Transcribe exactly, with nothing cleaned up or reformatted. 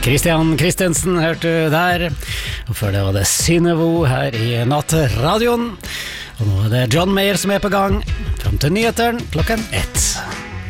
Christian Christensen hørte du der, og før det var det Synnøvo her i Nattradioen. Og nå er det John Mayer som er på gang, frem til nyheteren klokken ett.